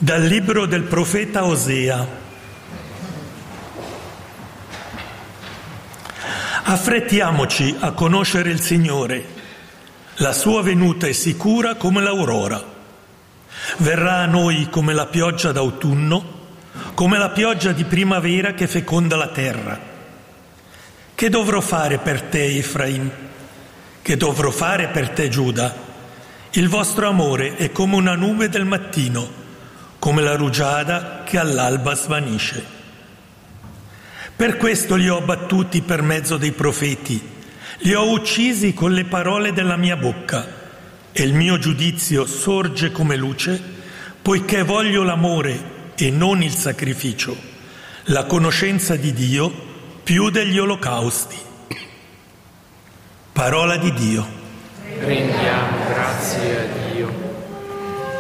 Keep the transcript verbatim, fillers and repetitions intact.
Dal libro del profeta Osea. Affrettiamoci a conoscere il Signore. La sua venuta è sicura come l'aurora. Verrà a noi come la pioggia d'autunno, come la pioggia di primavera che feconda la terra. Che dovrò fare per te, Efraim? Che dovrò fare per te, Giuda? Il vostro amore è come una nube del mattino, come la rugiada che all'alba svanisce. Per questo li ho abbattuti per mezzo dei profeti, li ho uccisi con le parole della mia bocca, e il mio giudizio sorge come luce, poiché voglio l'amore e non il sacrificio, la conoscenza di Dio più degli olocausti. Parola di Dio. Rendiamo grazie a Dio.